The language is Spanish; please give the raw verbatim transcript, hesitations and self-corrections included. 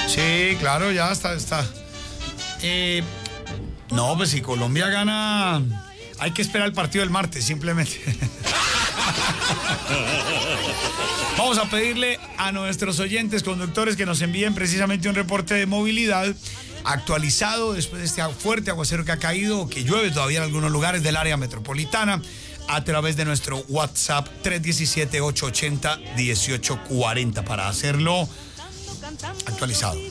Sí, claro, ya está, está. Eh, no, pues si Colombia gana, hay que esperar el partido del martes, simplemente. Vamos a pedirle a nuestros oyentes conductores que nos envíen precisamente un reporte de movilidad actualizado después de este fuerte aguacero que ha caído, que llueve todavía en algunos lugares del área metropolitana, a través de nuestro WhatsApp tres uno siete, ocho ocho cero, uno ocho cuatro cero para hacerlo actualizado.